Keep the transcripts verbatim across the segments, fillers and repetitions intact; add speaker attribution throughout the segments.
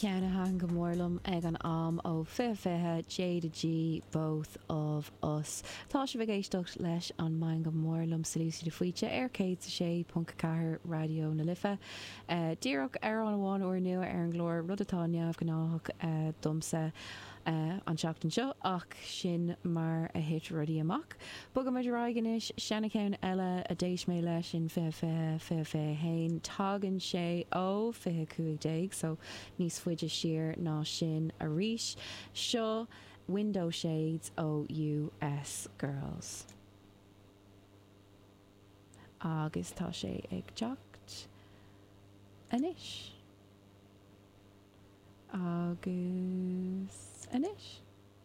Speaker 1: Ceanna hang go mórlam ag an am ó fi fithe Jada G both of us. Tá se bhgéistecht leis an main go mórlam sa lúsí de fuite ar cé sé punca cahar radio na lifa. Uh, Díreach ar an bháin uair nua ar an glór rudatáneamh gnáach uh, dumsa uh, an seachtain seo ach sin mar a hit rudí amach. Bugam muid raigenis sena cén eile a déis mé leis sin fi fi fi fi hain tagan sé ó fi cuaig déig so níos fuide siar ná sin a ríis seo Window Shades ó U S Girls. Agus tá sé ag teacht inis. Agus inis.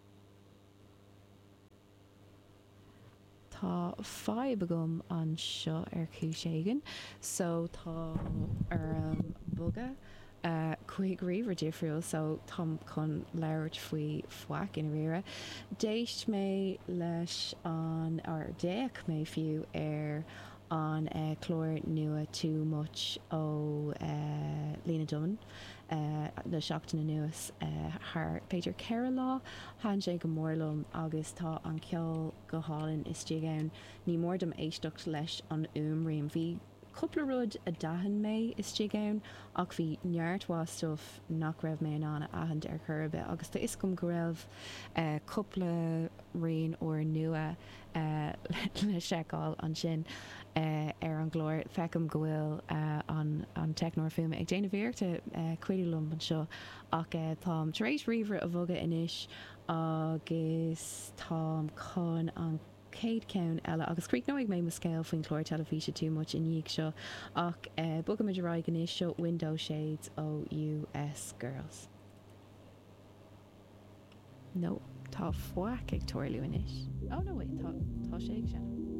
Speaker 1: Tá five agam an seo ar cúiségan so tá ar um, buga Uh, chuig riomhar difriúil so tom chun leirt faoi foic in rire. Déist mé leis an ar déach mé fiú ar an uh, chlór nua too much ó uh, Lína Duman uh, na seachtainna nuas uh, haar Peter Kerala han sé go mórlumm agus tá an ceol go hálinn is tíagain ní mórdam éisteacht leis an umríim bhí Couple rud a dahan mé is tíagain ach bhí nearthástof nach raibh mé an ahand ar churbe agus tá is gom go raibh uh, couple rion ó nua uh, le seáil an sin uh, ar an glóir fecham go bhfuil uh, an, an technóir film ag déanamh bhéirte uh, cuidirlumm an seo ach uh, tám taréis riomhar a bhoga inis agus tám chun an Céad ceann eile agus críic nóigh mé mo scéil faoin chlóir telefíse too much in díag seo ach uh, bugam muid rá gan is seo Window Shades ó U S Girls. No, tá foic ag toirliú inis. Oh no wait, tá, tá sé ag sin.